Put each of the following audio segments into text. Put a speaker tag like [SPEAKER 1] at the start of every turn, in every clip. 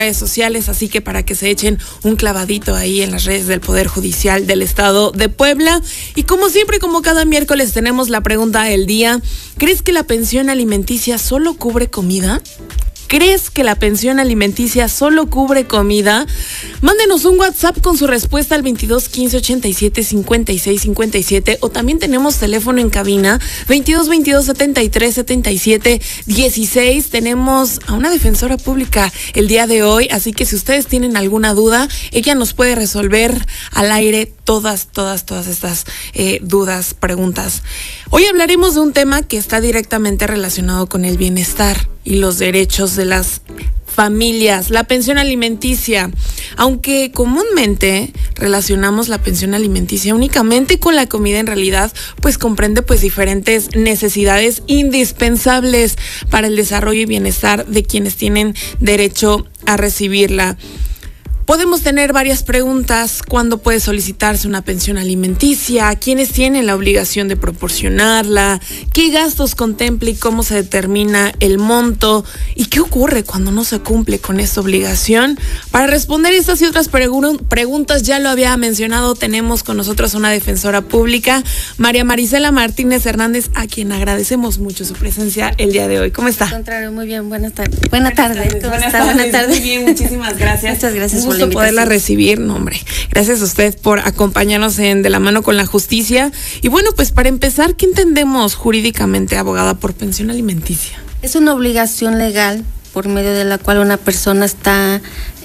[SPEAKER 1] redes sociales, así que para que se echen un clavadito ahí en las redes del Poder Judicial del Estado de Puebla. Y como siempre, como cada miércoles, tenemos la pregunta del día. ¿Crees que la pensión alimenticia solo cubre comida? ¿Crees que la pensión alimenticia solo cubre comida? Mándenos un WhatsApp con su respuesta al 22 15 87 56 57, o también tenemos teléfono en cabina 22 22 73 77 16. Tenemos a una defensora pública el día de hoy, así que si ustedes tienen alguna duda, ella nos puede resolver al aire todas estas dudas, preguntas. Hoy hablaremos de un tema que está directamente relacionado con el bienestar y los derechos de las familias, la pensión alimenticia. Aunque comúnmente relacionamos la pensión alimenticia únicamente con la comida, en realidad pues comprende pues diferentes necesidades indispensables para el desarrollo y bienestar de quienes tienen derecho a recibirla. Podemos tener varias preguntas. ¿Cuándo puede solicitarse una pensión alimenticia? ¿Quiénes tienen la obligación de proporcionarla? ¿Qué gastos contempla y cómo se determina el monto? ¿Y qué ocurre cuando no se cumple con esta obligación? Para responder estas y otras preguntas, ya lo había mencionado, tenemos con nosotros una defensora pública, María Marisela Martínez Hernández, a quien agradecemos mucho su presencia el día de hoy. ¿Cómo está?
[SPEAKER 2] Al contrario, muy bien, buenas tardes. Buenas tardes.
[SPEAKER 1] Buenas tardes. Muy bien, muchísimas gracias.
[SPEAKER 2] Muchas gracias
[SPEAKER 1] por la invitación. Poderla recibir, no, hombre. Gracias a usted por acompañarnos en De la Mano con la Justicia. Y bueno, pues para empezar, ¿qué entendemos jurídicamente, abogada, por pensión alimenticia?
[SPEAKER 2] Es una obligación legal por medio de la cual una persona está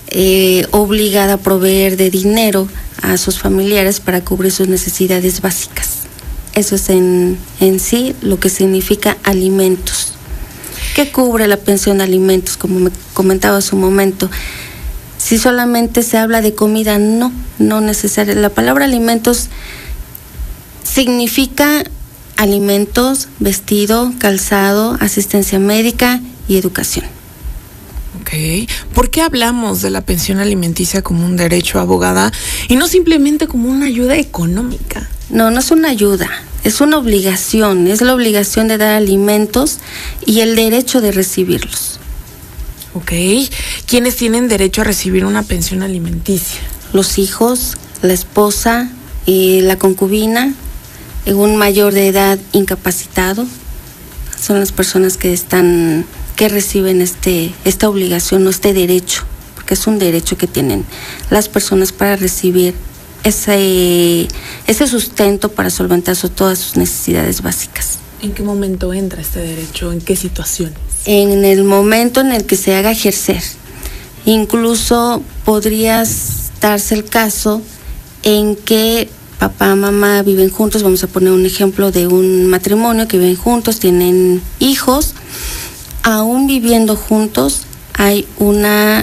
[SPEAKER 2] obligada a proveer de dinero a sus familiares para cubrir sus necesidades básicas. Eso es en sí lo que significa alimentos. ¿Qué cubre la pensión de alimentos? Como me comentaba hace un momento, si solamente se habla de comida, no necesariamente. La palabra alimentos significa alimentos, vestido, calzado, asistencia médica y educación.
[SPEAKER 1] Ok. ¿Por qué hablamos de la pensión alimenticia como un derecho, abogada, y no simplemente como una ayuda económica?
[SPEAKER 2] No es una ayuda, es una obligación. Es la obligación de dar alimentos y el derecho de recibirlos.
[SPEAKER 1] Ok. ¿Quiénes tienen derecho a recibir una pensión alimenticia?
[SPEAKER 2] Los hijos, la esposa, la concubina, un mayor de edad incapacitado. Son las personas que reciben esta obligación o este derecho, porque es un derecho que tienen las personas para recibir ese sustento para solventar todas sus necesidades básicas.
[SPEAKER 1] ¿En qué momento entra este derecho? ¿En qué situaciones?
[SPEAKER 2] En el momento en el que se haga ejercer. Incluso podría darse el caso en que papá, mamá viven juntos. Vamos a poner un ejemplo de un matrimonio que viven juntos, tienen hijos. Aún viviendo juntos hay una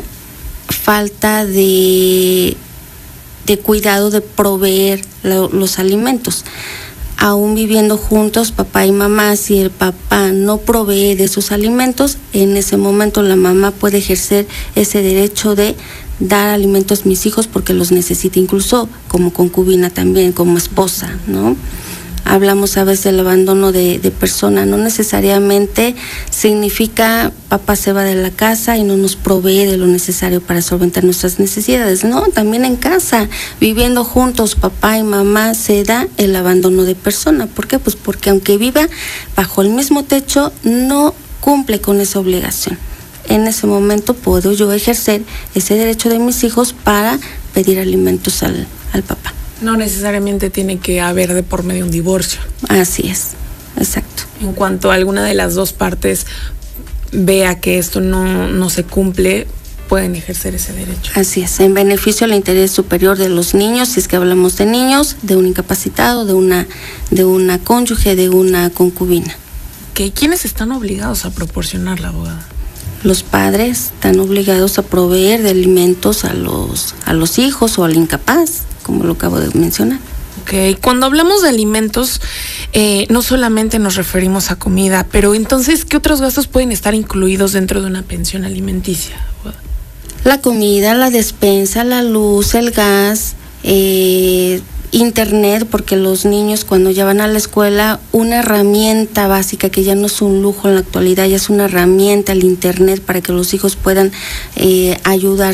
[SPEAKER 2] falta de cuidado de proveer los alimentos. Aún viviendo juntos, papá y mamá, si el papá no provee de sus alimentos, en ese momento la mamá puede ejercer ese derecho de dar alimentos a mis hijos porque los necesita, incluso como concubina también, como esposa, ¿no? Hablamos a veces del abandono de persona, no necesariamente significa papá se va de la casa y no nos provee de lo necesario para solventar nuestras necesidades, no, también en casa, viviendo juntos papá y mamá, se da el abandono de persona. ¿Por qué? Pues porque aunque viva bajo el mismo techo, no cumple con esa obligación. En ese momento puedo yo ejercer ese derecho de mis hijos para pedir alimentos al papá.
[SPEAKER 1] No necesariamente tiene que haber de por medio un divorcio.
[SPEAKER 2] Así es, exacto.
[SPEAKER 1] En cuanto a alguna de las dos partes vea que esto no se cumple, pueden ejercer ese derecho.
[SPEAKER 2] Así es, en beneficio del interés superior de los niños, si es que hablamos de niños, de un incapacitado, de una cónyuge, de una concubina.
[SPEAKER 1] ¿Quiénes están obligados a proporcionar la abogada?
[SPEAKER 2] Los padres están obligados a proveer de alimentos a los hijos o al incapaz, como lo acabo de mencionar.
[SPEAKER 1] Ok, cuando hablamos de alimentos, no solamente nos referimos a comida, pero entonces, ¿qué otros gastos pueden estar incluidos dentro de una pensión alimenticia?
[SPEAKER 2] La comida, la despensa, la luz, el gas, Internet, porque los niños cuando ya van a la escuela, una herramienta básica que ya no es un lujo en la actualidad, ya es una herramienta, el Internet, para que los hijos puedan ayudar